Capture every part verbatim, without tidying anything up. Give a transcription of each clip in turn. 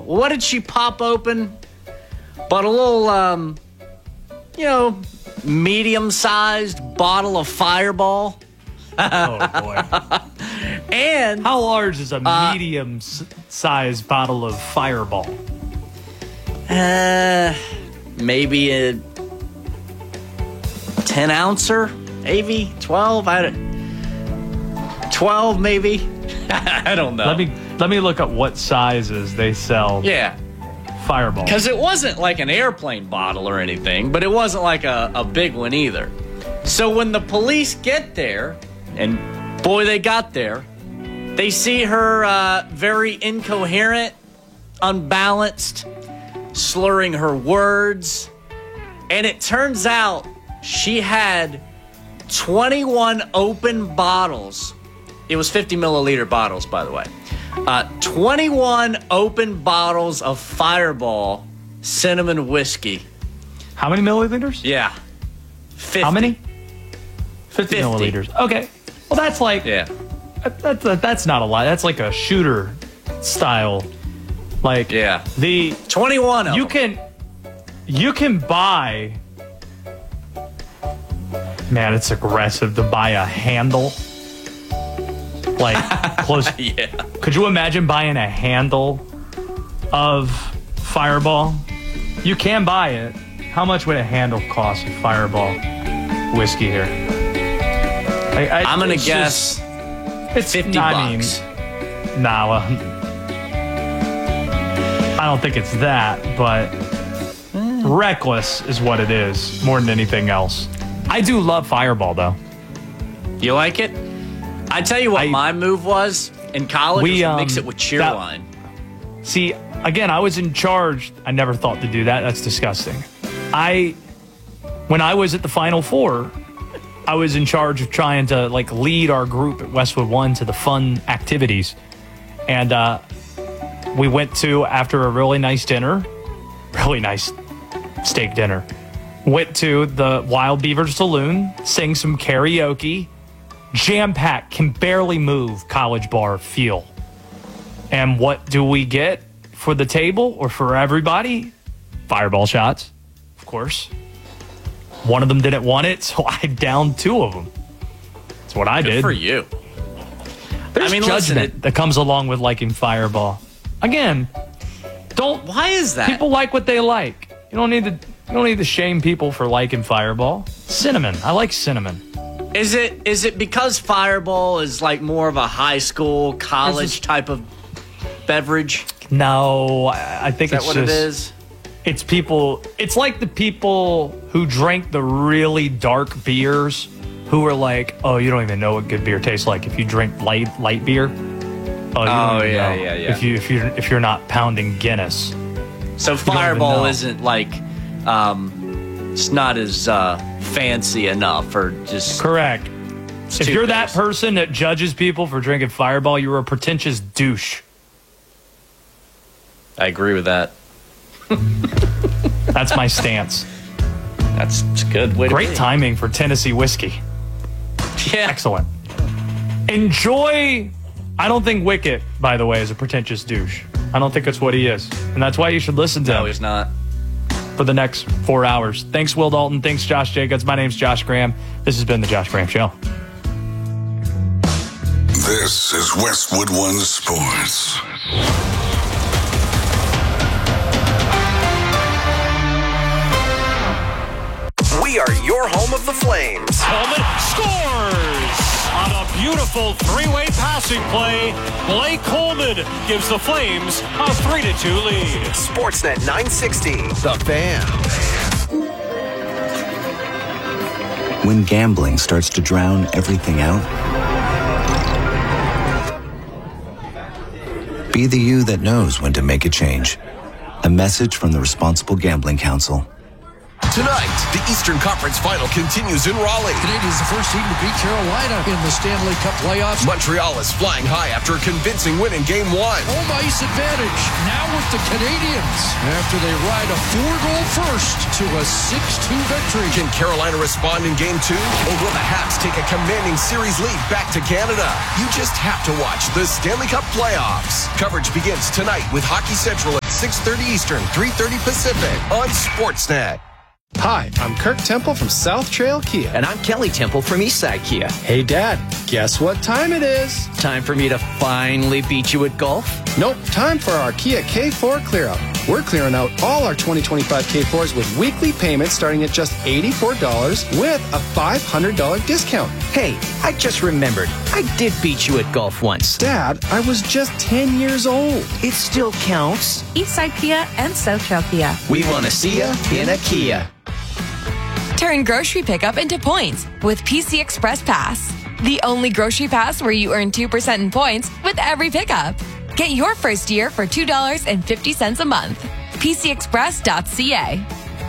what did she pop open? But a little, um, you know, medium-sized bottle of Fireball. Oh, boy. And how large is a uh, medium-sized bottle of Fireball? Uh, maybe a ten ouncer, maybe twelve. I don't, twelve, maybe. I don't know. Let me let me look at what sizes they sell. Yeah, Fireball. Because it wasn't like an airplane bottle or anything, but it wasn't like a, a big one either. So when the police get there, and boy, they got there, they see her uh, very incoherent, unbalanced, slurring her words, and it turns out she had twenty-one open bottles. It was fifty milliliter bottles, by the way. Uh, twenty-one open bottles of Fireball cinnamon whiskey. How many milliliters? Yeah. fifty. How many? fifty, fifty milliliters. Okay. Well, that's like, yeah. That's, that's not a lot. That's like a shooter style. Like, yeah. The twenty-one of you them. can you can buy. Man, it's aggressive to buy a handle. Like close. Yeah. Could you imagine buying a handle of Fireball? You can buy it. How much would a handle cost of Fireball whiskey here? I, I, I'm gonna it's guess just, it's fifty I bucks. Mean, nah, well, I don't think it's that, but reckless is what it is more than anything else. I do love Fireball though. You like it? I tell you what, I, my move was in college we, was to um, mix it with Cheerwine. See, again, I was in charge. I never thought to do that. That's disgusting. I, when I was at the Final Four, I was in charge of trying to like lead our group at Westwood One to the fun activities, and uh, we went to after a really nice dinner, really nice steak dinner. Went to the Wild Beaver Saloon, sang some karaoke. Jam-packed, can barely move college bar feel. And what do we get for the table or for everybody? Fireball shots, of course. One of them didn't want it, so I downed two of them. That's what I Good did. for you. There's I mean, judgment listen, it, that comes along with liking Fireball. Again, don't. Why is that? People like what they like. You don't need to. You don't need to shame people for liking Fireball. Cinnamon. I like cinnamon. Is it is it because Fireball is like more of a high school, college just, type of beverage? No, I, I think is it's that what just, it is? It's people. It's like the people who drank the really dark beers, who were like, "Oh, you don't even know what good beer tastes like if you drink light light beer." Oh, you oh don't even yeah, know yeah, yeah. If you if you if you're not pounding Guinness, so Fireball isn't like, um, it's not as uh, fancy enough, or just correct. If you're that based. person that judges people for drinking Fireball, you're a pretentious douche. I agree with that. That's my stance. That's a good way to Great be. timing for Tennessee whiskey. Yeah. Excellent. Enjoy. I don't think Wicket, by the way, is a pretentious douche. I don't think that's what he is. And that's why you should listen to No, him he's not. for the next four hours. Thanks, Will Dalton. Thanks, Josh Jacobs. My name's Josh Graham. This has been The Josh Graham Show. This is Westwood One Sports. We are your home of the Flames. Coleman scores on a beautiful three-way passing play. Blake Coleman gives the Flames a three to two lead. Sportsnet nine sixty, The Fan. When gambling starts to drown everything out, be the you that knows when to make a change. A message from the Responsible Gambling Council. Tonight, the Eastern Conference Final continues in Raleigh. Canadians the first team to beat Carolina in the Stanley Cup playoffs. Montreal is flying high after a convincing win in Game one. Home ice advantage now with the Canadians after they ride a four-goal first to a six two victory. Can Carolina respond in Game two? Or will the Habs take a commanding series lead back to Canada? You just have to watch the Stanley Cup playoffs. Coverage begins tonight with Hockey Central at six thirty Eastern, three thirty Pacific on Sportsnet. Hi, I'm Kirk Temple from South Trail Kia. And I'm Kelly Temple from Eastside Kia. Hey, Dad, guess what time it is? Time for me to finally beat you at golf? Nope, time for our Kia K four clear out. We're clearing out all our twenty twenty-five K fours with weekly payments starting at just eighty-four dollars with a five hundred dollars discount. Hey, I just remembered. I did beat you at golf once. Dad, I was just ten years old. It still counts. Eastside Kia and South Trail Kia. We want to see ya in a Kia. Turn grocery pickup into points with P C Express Pass. The only grocery pass where you earn two percent in points with every pickup. Get your first year for two dollars and fifty cents a month. P C express dot c a.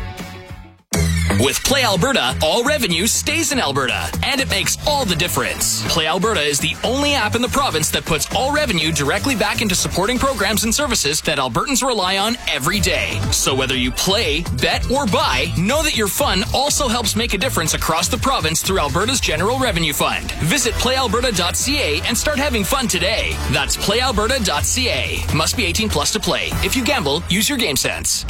With Play Alberta, all revenue stays in Alberta, and it makes all the difference. Play Alberta is the only app in the province that puts all revenue directly back into supporting programs and services that Albertans rely on every day. So whether you play, bet, or buy, know that your fun also helps make a difference across the province through Alberta's General Revenue Fund. Visit play alberta dot c a and start having fun today. That's play alberta dot c a. Must be eighteen plus to play. If you gamble, use your game sense.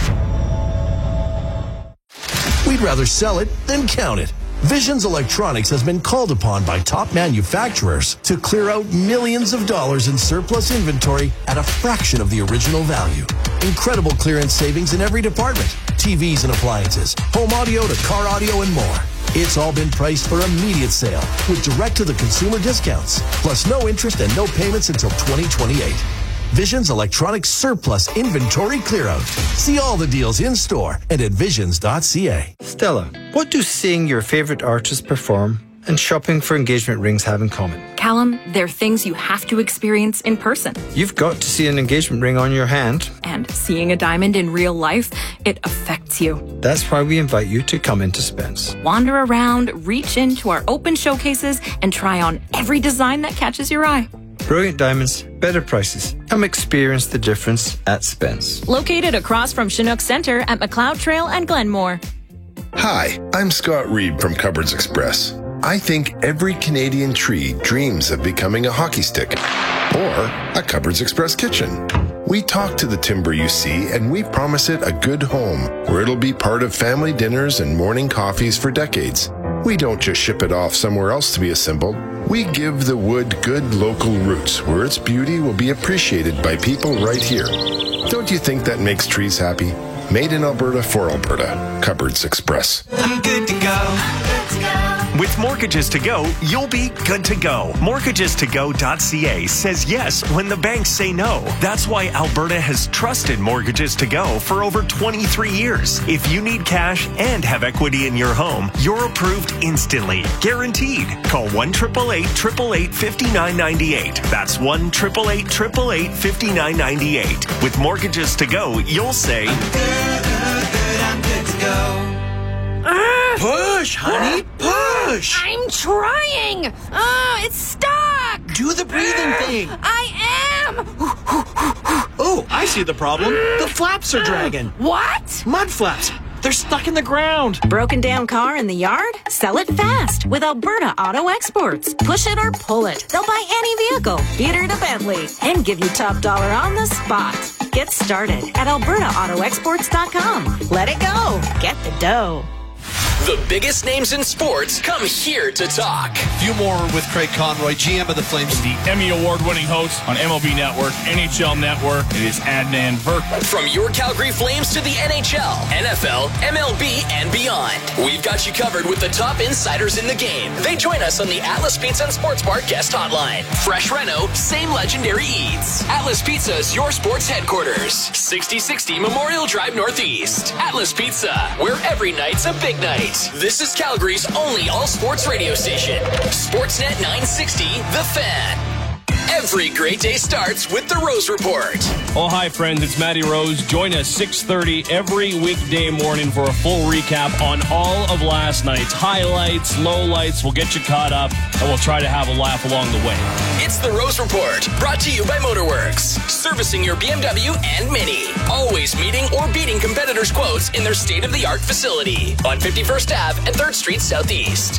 We'd rather sell it than count it. Visions Electronics has been called upon by top manufacturers to clear out millions of dollars in surplus inventory at a fraction of the original value. Incredible clearance savings in every department. T Vs and appliances, home audio to car audio and more. It's all been priced for immediate sale with direct-to-the-consumer discounts, plus no interest and no payments until twenty twenty-eight. Visions Electronics Surplus Inventory Clearout. See all the deals in store and at visions dot c a. Stella, what do seeing your favorite artists perform and shopping for engagement rings have in common? Callum, they're things you have to experience in person. You've got to see an engagement ring on your hand. And seeing a diamond in real life, it affects you. That's why we invite you to come into Spence. Wander around, reach into our open showcases, and try on every design that catches your eye. Brilliant diamonds, better prices. Come experience the difference at Spence. Located across from Chinook Center at McLeod Trail and Glenmore. Hi, I'm Scott Reed from Cupboards Express. I think every Canadian tree dreams of becoming a hockey stick or a Cupboards Express kitchen. We talk to the timber you see and we promise it a good home where it'll be part of family dinners and morning coffees for decades. We don't just ship it off somewhere else to be assembled. We give the wood good local roots where its beauty will be appreciated by people right here. Don't you think that makes trees happy? Made in Alberta for Alberta. Cupboards Express. I'm good to go. With Mortgages to Go, you'll be good to go. mortgages to go dot c a says yes when the banks say no. That's why Alberta has trusted Mortgages to Go for over twenty-three years. If you need cash and have equity in your home, you're approved instantly. Guaranteed. Call one eight eight eight, eight eight eight, five nine nine eight. That's one eight eight eight, eight eight eight, five nine nine eight. With Mortgages to Go, you'll say, I'm good, good, I'm good to go. Push, honey, push! I'm trying! Uh, it's stuck! Do the breathing thing! I am! Oh, I see the problem. The flaps are dragging. What? Mud flaps. They're stuck in the ground. Broken down car in the yard? Sell it fast with Alberta Auto Exports. Push it or pull it. They'll buy any vehicle, Peter to Bentley, and give you top dollar on the spot. Get started at alberta auto exports dot com. Let it go. Get the dough. The biggest names in sports come here to talk. A few more with Craig Conroy, G M of the Flames. The Emmy Award-winning host on M L B Network, N H L Network. It is Adnan Virk. From your Calgary Flames to the N H L, N F L, M L B, and beyond, we've got you covered with the top insiders in the game. They join us on the Atlas Pizza and Sports Bar guest hotline. Fresh reno, same legendary eats. Atlas Pizza is your sports headquarters. sixty sixty Memorial Drive Northeast. Atlas Pizza, where every night's a big night. This is Calgary's only all-sports radio station. Sportsnet nine sixty, The Fan. Every great day starts with the Rose Report. Oh, hi, friends. It's Matty Rose. Join us six thirty every weekday morning for a full recap on all of last night's highlights, lowlights. We'll get you caught up, and we'll try to have a laugh along the way. It's the Rose Report, brought to you by Motorworks, servicing your B M W and Mini. Always meeting or beating competitors' quotes in their state-of-the-art facility on fifty-first Avenue and third Street Southeast.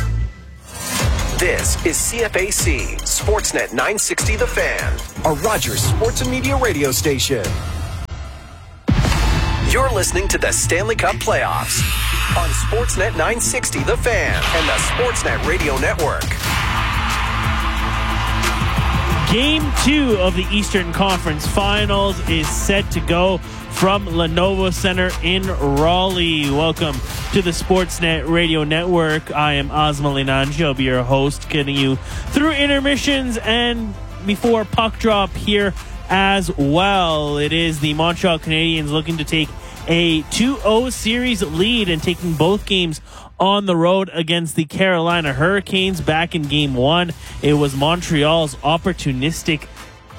This is C F A C, Sportsnet nine sixty The Fan, a Rogers Sports and Media radio station. You're listening to the Stanley Cup Playoffs on Sportsnet nine sixty The Fan and the Sportsnet Radio Network. Game two of the Eastern Conference Finals is set to go from Lenovo Center in Raleigh. Welcome to the Sportsnet Radio Network. I am Ozma Linanji. I'll be your host, getting you through intermissions and before puck drop here as well. It is the Montreal Canadiens looking to take a two oh series lead and taking both games on the road against the Carolina Hurricanes. Back in game one, it was Montreal's opportunistic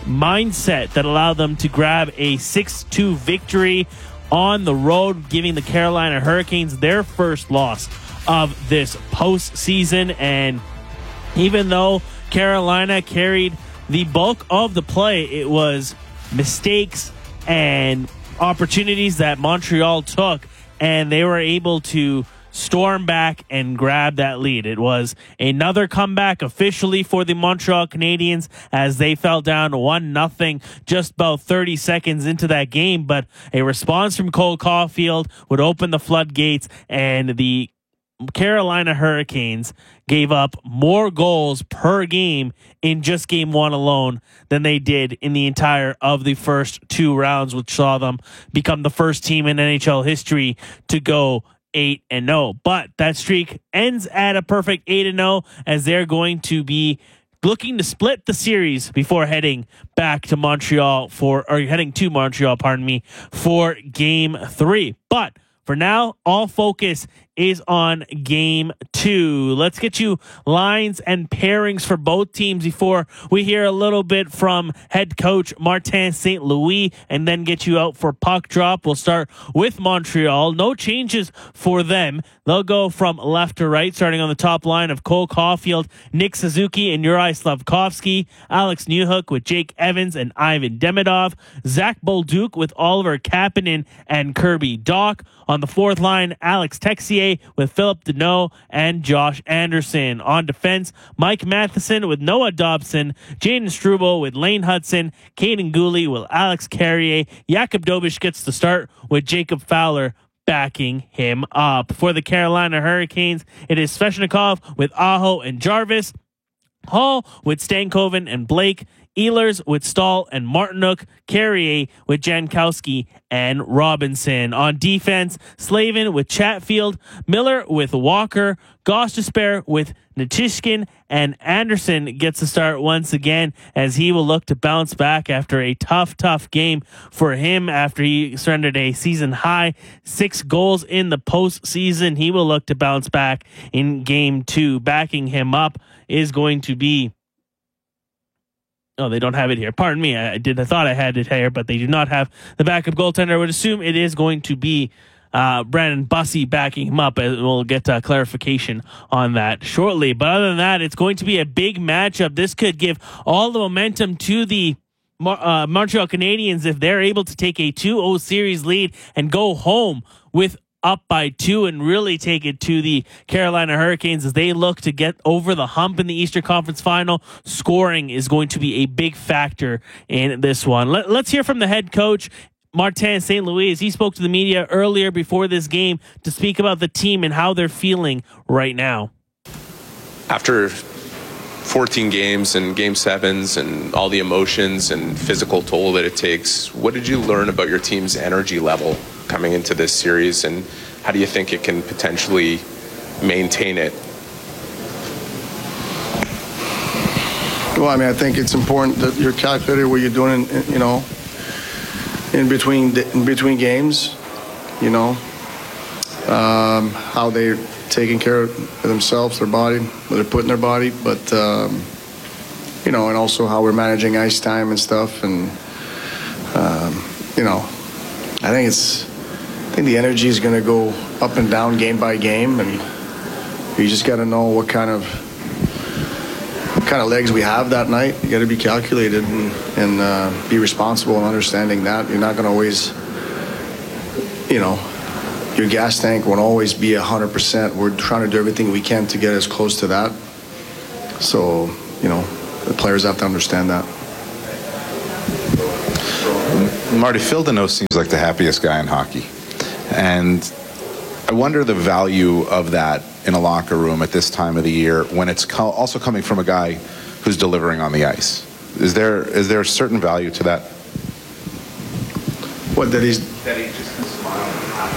mindset that allowed them to grab a six two victory on the road, giving the Carolina Hurricanes their first loss of this postseason. And even though Carolina carried the bulk of the play, it was mistakes and opportunities that Montreal took, and they were able to storm back and grab that lead. It was another comeback officially for the Montreal Canadiens as they fell down one nothing just about thirty seconds into that game, but a response from Cole Caulfield would open the floodgates, and the Carolina Hurricanes gave up more goals per game in just game one alone than they did in the entire of the first two rounds, which saw them become the first team in N H L history to go eight and oh. But that streak ends at a perfect eight and oh as they're going to be looking to split the series before heading back to Montreal for, or heading to Montreal, pardon me, for game three. But for now, all focus is on game two. Let's get you lines and pairings for both teams before we hear a little bit from head coach Martin Saint Louis and then get you out for puck drop. We'll start with Montreal. No changes for them. They'll go from left to right, starting on the top line of Cole Caulfield, Nick Suzuki, and Uri Slafkovsky, Alex Newhook with Jake Evans and Ivan Demidov, Zach Bolduc with Oliver Kapanen and Kirby Dach. On the fourth line, Alex Texier with Philip Deneau and Josh Anderson. On defense, Mike Matheson with Noah Dobson, Jaden Struble with Lane Hudson, Caden Gooley with Alex Carrier. Jakub Dobish gets the start with Jacob Fowler backing him up. For the Carolina Hurricanes, it is Svechnikov with Aho and Jarvis, Hall with Stankoven and Blake, Ehlers with Stahl and Martinuk, Carrier with Jankowski and Robinson. On defense, Slavin with Chatfield, Miller with Walker, Gostisbehere with Nichushkin, and Anderson gets the start once again as he will look to bounce back after a tough, tough game for him after he surrendered a season high six goals in the postseason. He will look to bounce back in game two. Backing him up is going to be Oh, they don't have it here. Pardon me. I did. I thought I had it here, but they do not have the backup goaltender. I would assume it is going to be uh, Brandon Bussey backing him up. And we'll get uh, clarification on that shortly. But other than that, it's going to be a big matchup. This could give all the momentum to the uh, Montreal Canadiens if they're able to take a two oh series lead and go home with up by two and really take it to the Carolina Hurricanes as they look to get over the hump in the Eastern Conference Final. Scoring is going to be a big factor in this one. Let, let's hear from the head coach, Martin Saint Louis, as he spoke to the media earlier before this game to speak about the team and how they're feeling right now. After fourteen games and game sevens and all the emotions and physical toll that it takes, what did you learn about your team's energy level coming into this series, and how do you think it can potentially maintain it? Well, I mean, I think it's important that you're calculating what you're doing, in, you know, in between in between games, you know, um, how they're taking care of themselves, their body, what they're putting in their body, but um, you know, and also how we're managing ice time and stuff, and um, you know, I think it's. I think the energy is going to go up and down game by game, and you just got to know what kind of what kind of legs we have that night. You got to be calculated and, and uh, be responsible in understanding that. You're not going to always, you know, your gas tank won't always be one hundred percent. We're trying to do everything we can to get as close to that. So, you know, the players have to understand that. Marty, Phil Deneau seems like the happiest guy in hockey. And I wonder the value of that in a locker room at this time of the year when it's co- also coming from a guy who's delivering on the ice. Is there is there a certain value to that? What, that he's... That he just can smile.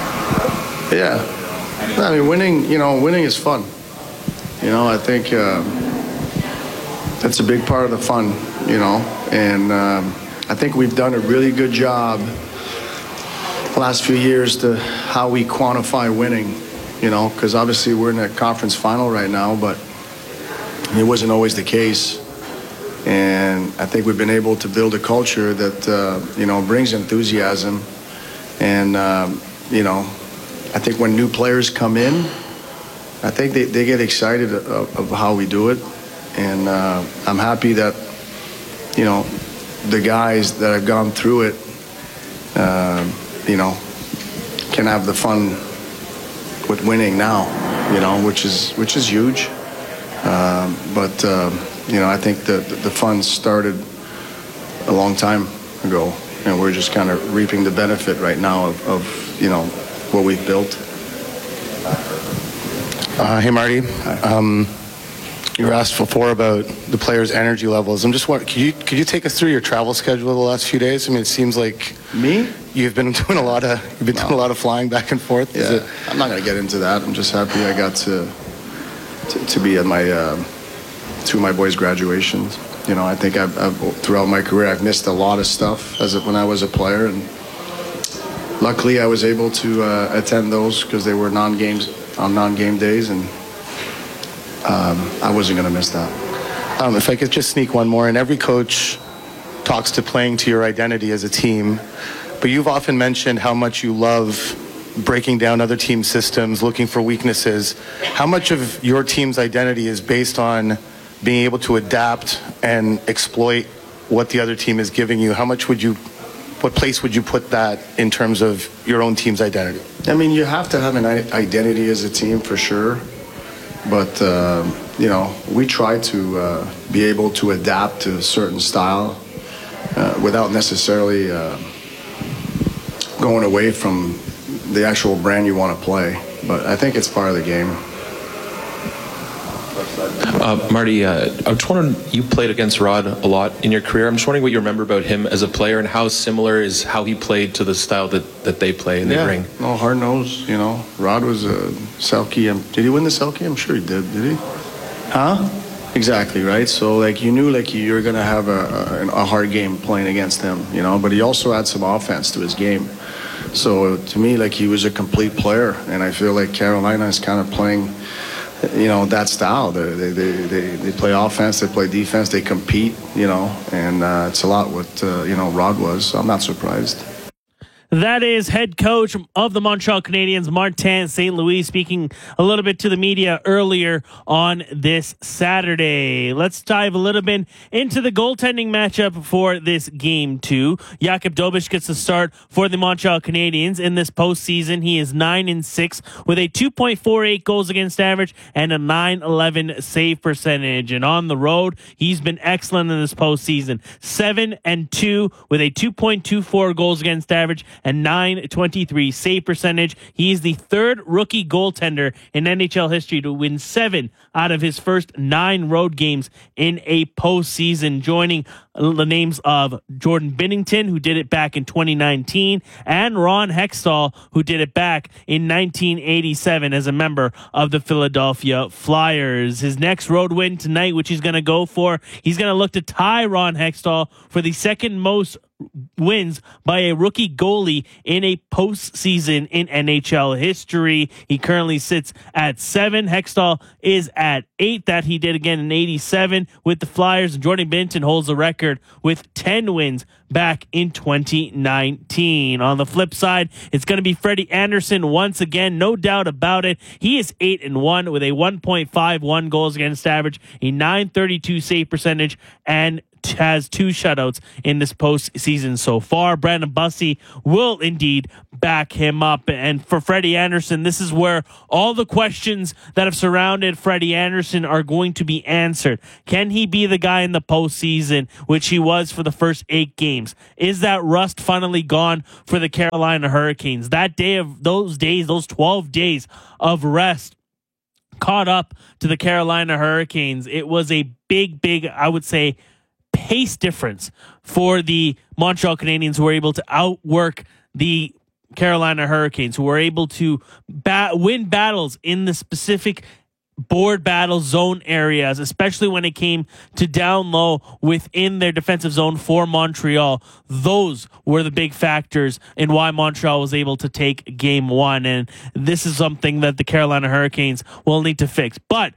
Yeah. I mean, winning, you know, winning is fun. You know, I think uh, that's a big part of the fun, you know. And um, I think we've done a really good job the last few years to how we quantify winning, you know, because obviously we're in a conference final right now, but it wasn't always the case. And I think we've been able to build a culture that, uh, you know, brings enthusiasm. And, um, you know, I think when new players come in, I think they, they get excited of, of how we do it. And uh, I'm happy that, you know, the guys that have gone through it, uh, you know, can have the fun with winning now, you know, which is which is huge. Uh, but, uh, you know, I think the, the fun started a long time ago, and we're just kind of reaping the benefit right now of, of you know, what we've built. Uh, hey, Marty. Um, you were asked before about the players' energy levels. I'm just wondering, could you could you take us through your travel schedule the last few days? I mean, it seems like me. You've been doing a lot of you've been no. doing a lot of flying back and forth. Yeah, Is it... I'm not going to get into that. I'm just happy I got to to, to be at my uh, two of my boys' graduations. You know, I think I've, I've throughout my career I've missed a lot of stuff as a, when I was a player, and luckily I was able to uh, attend those because they were non-games on non-game days, and um, I wasn't going to miss that. Um, if I could just sneak one more, and every coach talks to playing to your identity as a team, but you've often mentioned how much you love breaking down other team systems, looking for weaknesses. How much of your team's identity is based on being able to adapt and exploit what the other team is giving you? How much would you, what place would you put that in terms of your own team's identity? I mean, you have to have an identity as a team for sure. But, uh, you know, we try to uh, be able to adapt to a certain style uh, without necessarily uh, going away from the actual brand you want to play. But I think it's part of the game. Uh, Marty, uh, I was wondering, you played against Rod a lot in your career. I'm just wondering what you remember about him as a player and how similar is how he played to the style that, that they play in the yeah. ring. No, hard nose, you know. Rod was a Selke. Um, did he win the Selke? I'm sure he did. Did he? Huh? Exactly, right? So, like, you knew, like, you were going to have a, a, a hard game playing against him, you know. But he also had some offense to his game. So, to me, like, he was a complete player. And I feel like Carolina is kind of playing, you know, that style. They they, they, they, they play offense, they play defense, they compete, you know, and uh, it's a lot what, uh, you know, Rod was. So I'm not surprised. That is head coach of the Montreal Canadiens, Martin Saint Louis, speaking a little bit to the media earlier on this Saturday. Let's dive a little bit into the goaltending matchup for this game two. Jakub Dobeš gets the start for the Montreal Canadiens in this postseason. He is nine and six with a two point four eight goals against average and a nine eleven save percentage. And on the road, he's been excellent in this postseason. seven and two with a two point two four goals against average and nine twenty-three save percentage. He is the third rookie goaltender in N H L history to win seven out of his first nine road games in a postseason, joining the names of Jordan Binnington, who did it back in twenty nineteen, and Ron Hextall, who did it back in nineteen eighty-seven as a member of the Philadelphia Flyers. His next road win tonight, which he's going to go for, he's going to look to tie Ron Hextall for the second most wins by a rookie goalie in a postseason in N H L history. He currently sits at seven. Hextall is at eight. That he did again in eighty-seven with the Flyers. Jordan Binnington holds the record with ten wins back in twenty nineteen. On the flip side, it's going to be Freddie Anderson once again, no doubt about it. He is eight and one with a one point five one goals against average, a nine thirty-two save percentage, and has two shutouts in this postseason so far. Brandon Bussi will indeed back him up. And for Freddie Andersen, this is where all the questions that have surrounded Freddie Andersen are going to be answered. Can he be the guy in the postseason, which he was for the first eight games? Is that rust finally gone for the Carolina Hurricanes? That day of those days, those twelve days of rest caught up to the Carolina Hurricanes. It was a big, big, I would say, pace difference for the Montreal Canadiens, who were able to outwork the Carolina Hurricanes, who were able to bat- win battles in the specific board battle zone areas, especially when it came to down low within their defensive zone for Montreal. Those were the big factors in why Montreal was able to take game one. And this is something that the Carolina Hurricanes will need to fix. But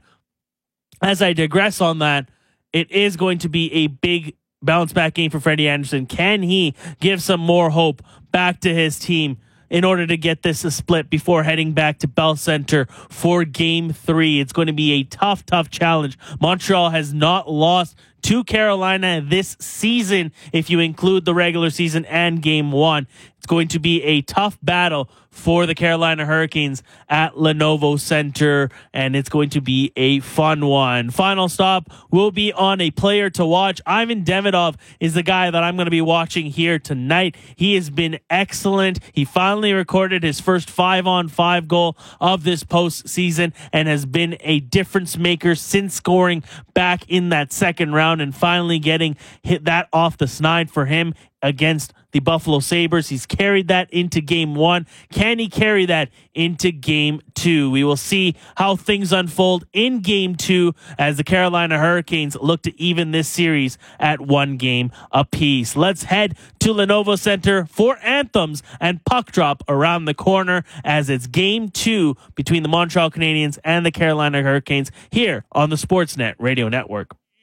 as I digress on that, it is going to be a big bounce back game for Freddie Andersen. Can he give some more hope back to his team in order to get this a split before heading back to Bell Center for game three? It's going to be a tough, tough challenge. Montreal has not lost to Carolina this season, if you include the regular season and game one. It's going to be a tough battle for the Carolina Hurricanes at Lenovo Center, and it's going to be a fun one. Final stop will be on a player to watch. Ivan Demidov is the guy that I'm going to be watching here tonight. He has been excellent. He finally recorded his first five-on-five goal of this postseason and has been a difference maker since scoring back in that second round and finally getting hit that off the snide for him against the Buffalo Sabres. He's carried that into game one. Can he carry that into game two? We will see how things unfold in game two as the Carolina Hurricanes look to even this series at one game apiece. Let's head to Lenovo Center for anthems and puck drop around the corner as it's game two between the Montreal Canadiens and the Carolina Hurricanes here on the Sportsnet Radio Network.